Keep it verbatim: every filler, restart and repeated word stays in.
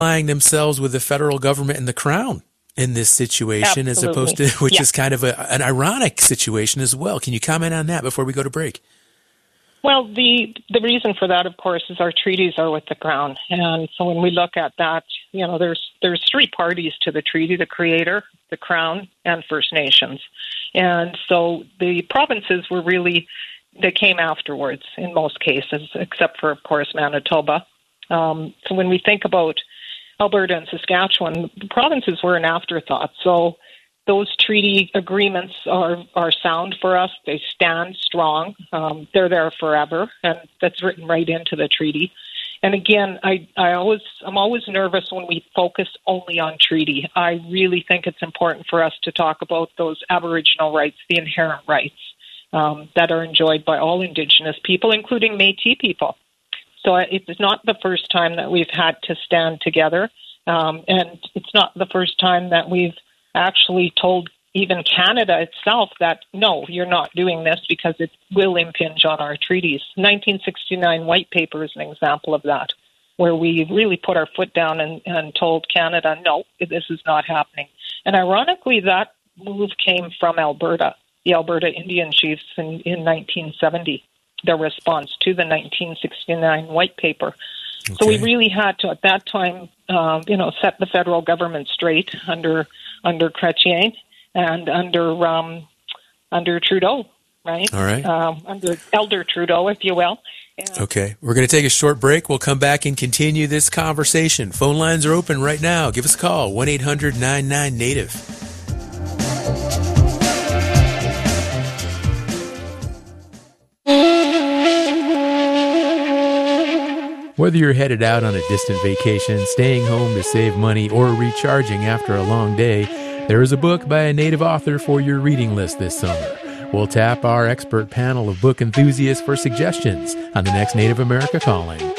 aligning themselves with the federal government and the crown in this situation, Absolutely. as opposed to, which yeah. is kind of a, an ironic situation as well. Can you comment on that before we go to break? Well, the the reason for that, of course, is our treaties are with the Crown. And so when we look at that, you know, there's there's three parties to the treaty: the Creator, the Crown, and First Nations. And so the provinces were really, they came afterwards in most cases, except for, of course, Manitoba. Um, so when we think about Alberta and Saskatchewan, the provinces were an afterthought. So those treaty agreements are, are sound for us. They stand strong. Um, they're there forever, and that's written right into the treaty. And again, I, I always, I'm always nervous when we focus only on treaty. I really think it's important for us to talk about those Aboriginal rights, the inherent rights um, that are enjoyed by all Indigenous people, including Métis people. So it's not the first time that we've had to stand together, um, and it's not the first time that we've actually told even Canada itself that, no, you're not doing this because it will impinge on our treaties. nineteen sixty-nine White Paper is an example of that, where we really put our foot down and, and told Canada, no, this is not happening. And ironically, that move came from Alberta, the Alberta Indian chiefs in, in nineteen seventy, their response to the nineteen sixty-nine White Paper. Okay. So we really had to, at that time, uh, you know, set the federal government straight under under Chrétien and under um, under Trudeau, right? All right. Um, under Elder Trudeau, if you will. And okay. We're going to take a short break. We'll come back and continue this conversation. Phone lines are open right now. Give us a call, one eight hundred nine nine native. Whether you're headed out on a distant vacation, staying home to save money, or recharging after a long day, there is a book by a Native author for your reading list this summer. We'll tap our expert panel of book enthusiasts for suggestions on the next Native America Calling.